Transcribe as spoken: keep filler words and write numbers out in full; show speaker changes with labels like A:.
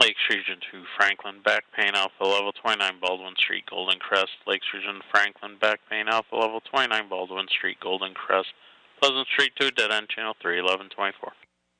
A: Lakes Region two, Franklin, back paying Alpha level twenty-nine Baldwin Street, Golden Crest. Lakes Region Franklin, back paying Alpha level twenty-nine Baldwin Street, Golden Crest. Pleasant Street two, dead end channel three eleven twenty-four.